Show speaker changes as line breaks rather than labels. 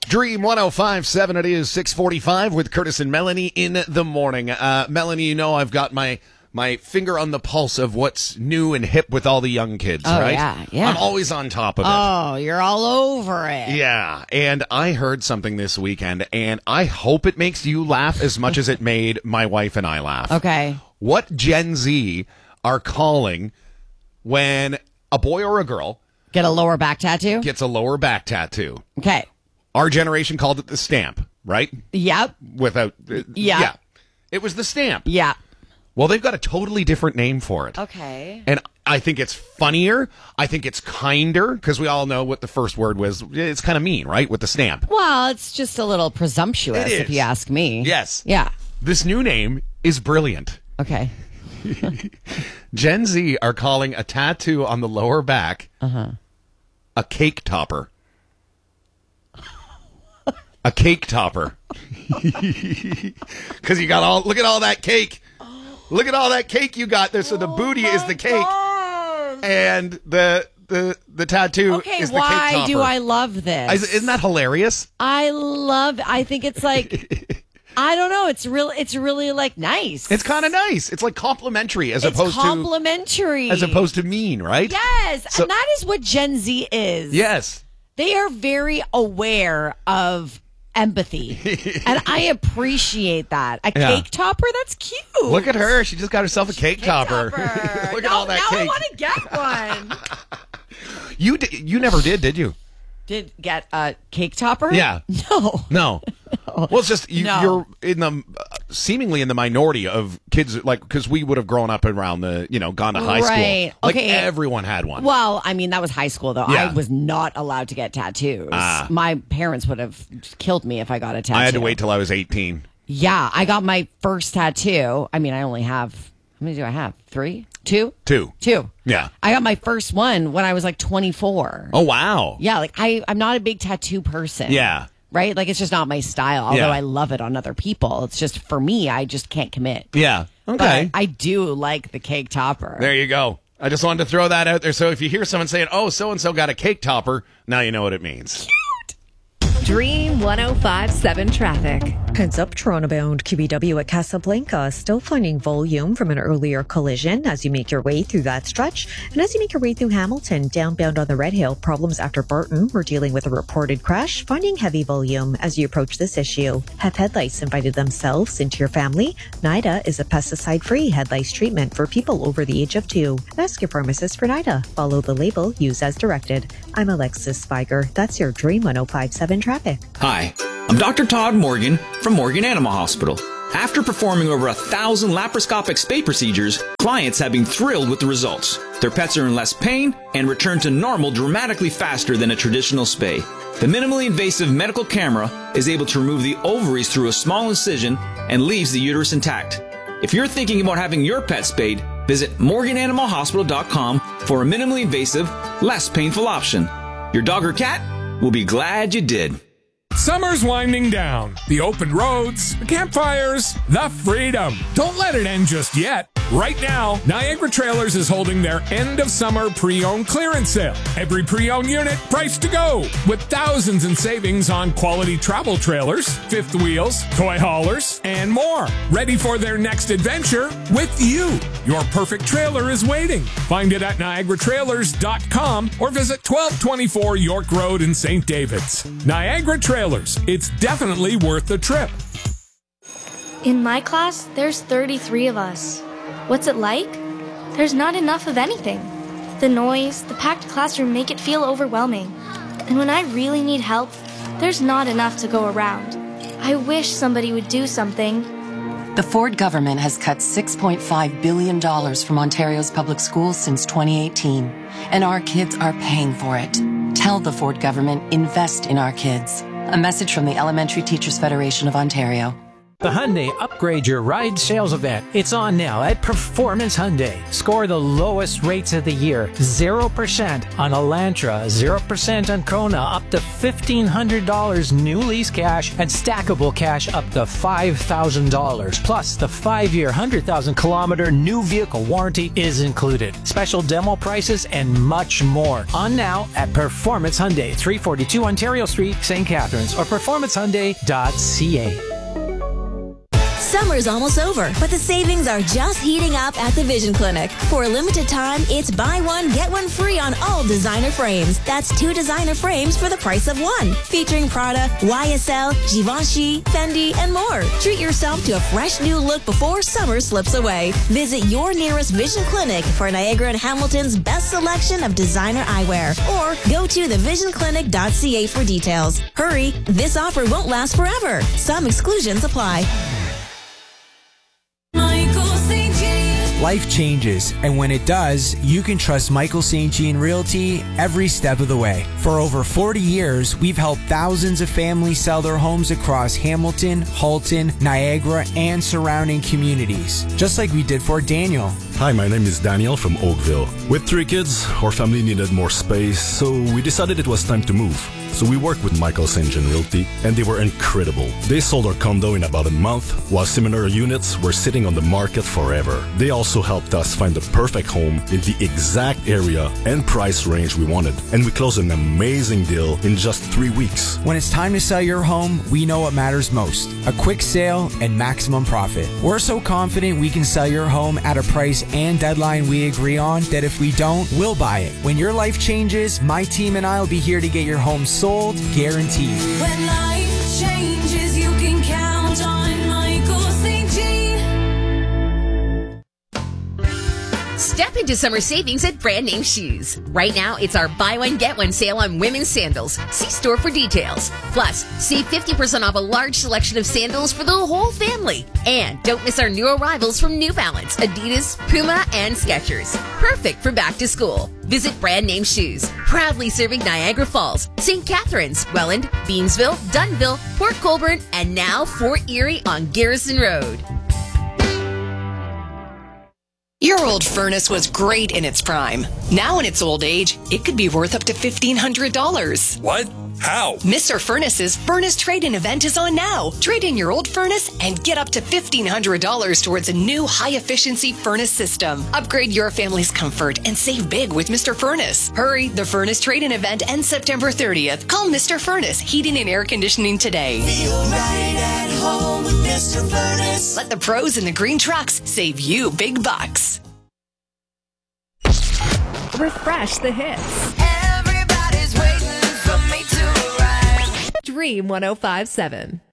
Dream 105.7, it is 6:45 with Curtis and Melanie in the morning. Melanie, you know I've got my finger on the pulse of what's new and hip with all the young kids, right?
Yeah.
I'm always on top of it.
Oh, you're all over it.
Yeah, and I heard something this weekend, and I hope it makes you laugh as much as it made my wife and I laugh.
Okay.
What Gen Z are calling when a boy or a girl
Get a lower back tattoo?
gets a lower back tattoo.
Okay.
Our generation called it the stamp, right?
Yep.
Without,
Yeah.
It was the stamp.
Yeah.
Well, they've got a totally different name for it.
Okay.
And I think it's funnier. I think it's kinder, because we all know what the first word was. It's kind of mean, right, with the stamp.
Well, it's just a little presumptuous,
It is.
if you ask me.
Yes.
Yeah.
This new name is brilliant.
Okay.
Gen Z are calling a tattoo on the lower back a cake topper. A cake topper. Because you got look at all that cake. Look at all that cake you got there. So the booty is the cake. And the tattoo
Okay,
is the cake topper.
why do I love this?
Isn't that hilarious?
I think it's like, I don't know. It's really like nice.
It's kind of nice. It's like complimentary as
It's
opposed
complimentary.
to mean, right?
Yes.
So-
and that is what Gen Z is.
Yes.
They are very aware of empathy. And I appreciate that. A
Yeah.
cake topper? That's cute.
Look at her. She just got herself a cake topper. Look at all that
now
cake.
I want to get one.
You never did you?
Did get a cake topper?
Yeah.
No.
No. Well, it's just
No.
you're in the seemingly in the minority of kids, like, because we would have grown up around gone to high
Right.
school. Like
Okay.
everyone had one.
Well, I mean, that was high school, though.
Yeah.
I was not allowed to get tattoos. My parents would have killed me if I got a tattoo.
I had to wait till I was 18.
Yeah, I got my first tattoo. I mean, I only have, how many do I have? 3? 2?
2.
2.
Yeah.
I got my first one when I was like 24.
Oh, wow.
Yeah, like I'm not a big tattoo person.
Yeah.
Right? Like it's just not my style, although
Yeah.
I love it on other people. It's just for me, I just can't commit.
Yeah. Okay.
But I do like the cake topper.
There you go. I just wanted to throw that out there. So if you hear someone saying, oh, so-and-so got a cake topper, now you know what it means.
Dream 105.7 traffic.
Heads up, Toronto-bound QBW at Casablanca still finding volume from an earlier collision as you make your way through that stretch. And as you make your way through Hamilton, downbound on the Red Hill, problems after Barton. We're dealing with a reported crash, finding heavy volume as you approach this issue. Have headlights invited themselves into your family? NIDA is a pesticide-free headlights treatment for people over the age of 2. Ask your pharmacist for NIDA. Follow the label, use as directed. I'm Alexis Spiger. That's your Dream 105.7 traffic.
Hi, I'm Dr. Todd Morgan from Morgan Animal Hospital. After performing over 1,000 laparoscopic spay procedures, clients have been thrilled with the results. Their pets are in less pain and return to normal dramatically faster than a traditional spay. The minimally invasive medical camera is able to remove the ovaries through a small incision and leaves the uterus intact. If you're thinking about having your pet spayed, visit morgananimalhospital.com for a minimally invasive, less painful option. Your dog or cat will be glad you did.
Summer's winding down. The open roads, the campfires, the freedom. Don't let it end just yet. Right now, Niagara Trailers is holding their end of summer pre-owned clearance sale. Every pre-owned unit priced to go, with thousands in savings on quality travel trailers, fifth wheels, toy haulers, and more. Ready for their next adventure with you. Your perfect trailer is waiting. Find it at NiagaraTrailers.com or visit 1224 York Road in St. David's. Niagara Trailers. It's definitely worth the trip.
In my class, there's 33 of us. What's it like? There's not enough of anything. The noise, the packed classroom make it feel overwhelming. And when I really need help, there's not enough to go around. I wish somebody would do something.
The Ford government has cut $6.5 billion from Ontario's public schools since 2018, and our kids are paying for it. Tell the Ford government, invest in our kids. A message from the Elementary Teachers Federation of Ontario.
The Hyundai Upgrade Your Ride sales event. It's on now at Performance Hyundai. Score the lowest rates of the year. 0% on Elantra, 0% on Kona, up to $1,500 new lease cash, and stackable cash up to $5,000. Plus, the 5-year, 100,000-kilometer new vehicle warranty is included. Special demo prices and much more. On now at Performance Hyundai, 342 Ontario Street, St. Catharines, or performancehyundai.ca.
Summer's almost over, but the savings are just heating up at the Vision Clinic. For a limited time, it's buy one, get one free on all designer frames. That's 2 designer frames for the price of 1. Featuring Prada, YSL, Givenchy, Fendi, and more. Treat yourself to a fresh new look before summer slips away. Visit your nearest Vision Clinic for Niagara and Hamilton's best selection of designer eyewear. Or go to thevisionclinic.ca for details. Hurry, this offer won't last forever. Some exclusions apply.
Life changes, and when it does, you can trust Michael St. Jean Realty every step of the way. For over 40 years, we've helped thousands of families sell their homes across Hamilton, Halton, Niagara, and surrounding communities, just like we did for Daniel.
Hi, my name is Daniel from Oakville. With 3 kids, our family needed more space, so we decided it was time to move. So we worked with Michael St. Jean Realty, and they were incredible. They sold our condo in about a month, while similar units were sitting on the market forever. They also helped us find the perfect home in the exact area and price range we wanted. And we closed an amazing deal in just 3 weeks.
When it's time to sell your home, we know what matters most: a quick sale and maximum profit. We're so confident we can sell your home at a price and deadline we agree on that if we don't, we'll buy it. When your life changes, my team and I will be here to get your home sold, guaranteed.
When life changes, you can count on Michael St. Jean.
Step into summer savings at Brand Name Shoes. Right now, it's our buy one, get one sale on women's sandals. See store for details. Plus, save 50% off a large selection of sandals for the whole family. And don't miss our new arrivals from New Balance, Adidas, Puma, and Skechers. Perfect for back to school. Visit Brand Name Shoes, proudly serving Niagara Falls, St. Catharines, Welland, Beamsville, Dunnville, Port Colborne, and now Fort Erie on Garrison Road.
Your old furnace was great in its prime. Now in its old age, it could be worth up to $1,500.
What? How?
Mr. Furnace's Furnace Trade-In event is on now. Trade in your old furnace and get up to $1,500 towards a new high-efficiency furnace system. Upgrade your family's comfort and save big with Mr. Furnace. Hurry, the Furnace Trade-In event ends September 30th. Call Mr. Furnace Heating and Air Conditioning today.
Feel right at home with Mr. Furnace.
Let the pros in the green trucks save you big bucks.
Refresh the hits.
Everybody's waiting for me to arrive.
Dream 105.7.